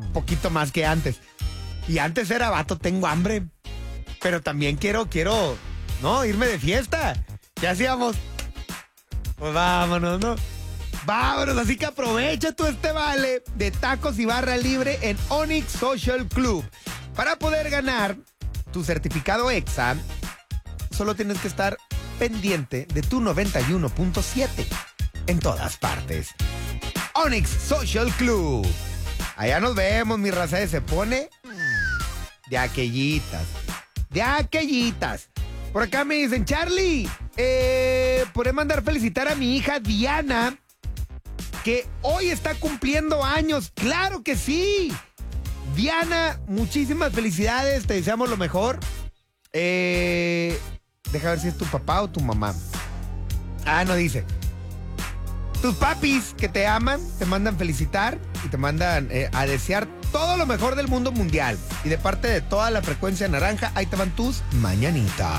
poquito más que antes. Y antes era, vato, tengo hambre. Pero también quiero, ¿no? Irme de fiesta. ¿Qué hacíamos? Pues vámonos, ¿no? Vámonos, así que aprovecha tú este vale de tacos y barra libre en Onyx Social Club. Para poder ganar tu certificado EXA, solo tienes que estar pendiente de tu 91.7 en todas partes. Onyx Social Club. Allá nos vemos, mi raza, se pone de aquellitas. De aquellitas. Por acá me dicen, Charlie, ¿podré mandar felicitar a mi hija Diana, que hoy está cumpliendo años? ¡Claro que sí! Diana, muchísimas felicidades, te deseamos lo mejor. Deja ver si es tu papá o tu mamá. No dice. Tus papis que te aman, te mandan felicitar y te mandan a desear todo lo mejor del mundo mundial. Y de parte de toda la frecuencia naranja, ahí te van tus mañanitas.